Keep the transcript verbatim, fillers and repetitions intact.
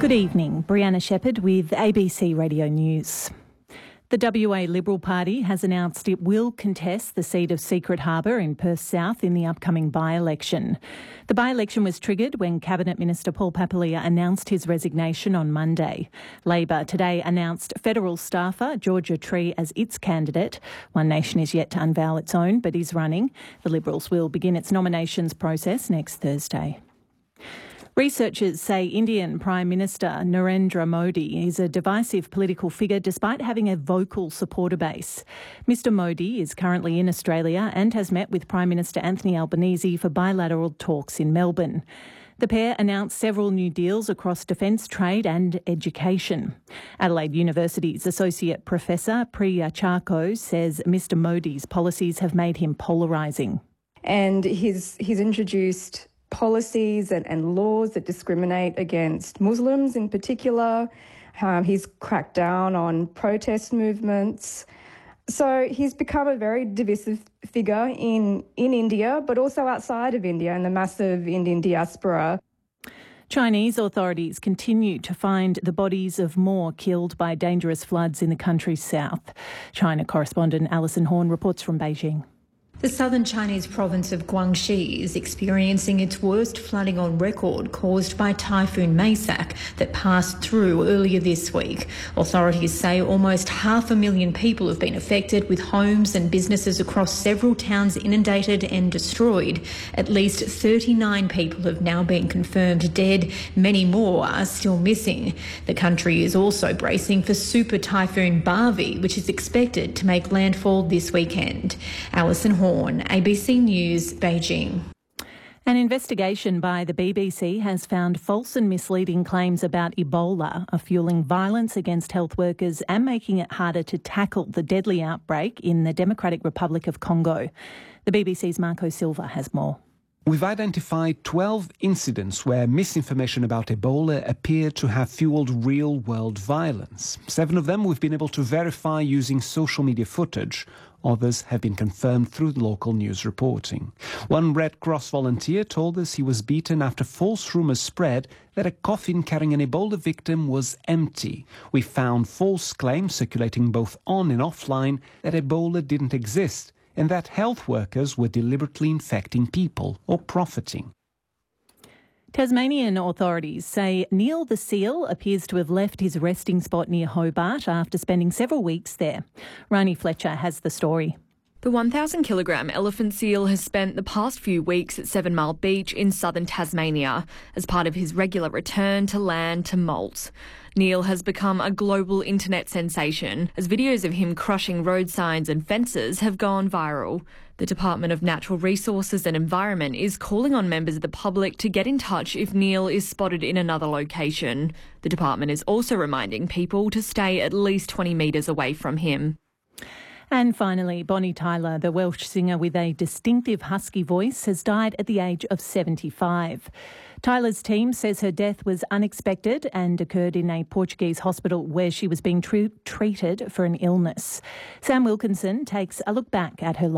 Good evening, Brianna Shepherd with A B C Radio News. The W A Liberal Party has announced it will contest the seat of Secret Harbour in Perth South in the upcoming by-election. The by-election was triggered when Cabinet Minister Paul Papalia announced his resignation on Monday. Labor today announced federal staffer Georgia Tree as its candidate. One Nation is yet to unveil its own but is running. The Liberals will begin its nominations process next Thursday. Researchers say Indian Prime Minister Narendra Modi is a divisive political figure despite having a vocal supporter base. Mister Modi is currently in Australia and has met with Prime Minister Anthony Albanese for bilateral talks in Melbourne. The pair announced several new deals across defence, trade and education. Adelaide University's Associate Professor Priya Charko says Mister Modi's policies have made him polarising. And he's, he's introduced policies and, and laws that discriminate against Muslims in particular. Um, he's cracked down on protest movements. So he's become a very divisive figure in, in India, but also outside of India and the massive Indian diaspora. Chinese authorities continue to find the bodies of more killed by dangerous floods in the country's south. China correspondent Alison Horn reports from Beijing. The southern Chinese province of Guangxi is experiencing its worst flooding on record caused by Typhoon Maysak that passed through earlier this week. Authorities say almost half a million people have been affected, with homes and businesses across several towns inundated and destroyed. At least thirty-nine people have now been confirmed dead. Many more are still missing. The country is also bracing for Super Typhoon Barvi, which is expected to make landfall this weekend. Alison Horn, A B C News, Beijing. An investigation by the B B C has found false and misleading claims about Ebola are fueling violence against health workers and making it harder to tackle the deadly outbreak in the Democratic Republic of Congo. The B B C's Marco Silva has more. We've identified twelve incidents where misinformation about Ebola appeared to have fueled real-world violence. Seven of them we've been able to verify using social media footage. Others have been confirmed through local news reporting. One Red Cross volunteer told us he was beaten after false rumours spread that a coffin carrying an Ebola victim was empty. We found false claims circulating both on and offline that Ebola didn't exist and that health workers were deliberately infecting people or profiting. Tasmanian authorities say Neil the seal appears to have left his resting spot near Hobart after spending several weeks there. Rani Fletcher has the story. The one thousand kilogram elephant seal has spent the past few weeks at Seven Mile Beach in southern Tasmania as part of his regular return to land to moult. Neil has become a global internet sensation as videos of him crushing road signs and fences have gone viral. The Department of Natural Resources and Environment is calling on members of the public to get in touch if Neil is spotted in another location. The department is also reminding people to stay at least twenty metres away from him. And finally, Bonnie Tyler, the Welsh singer with a distinctive husky voice, has died at the age of seventy-five. Tyler's team says her death was unexpected and occurred in a Portuguese hospital where she was being tr- treated for an illness. Sam Wilkinson takes a look back at her life.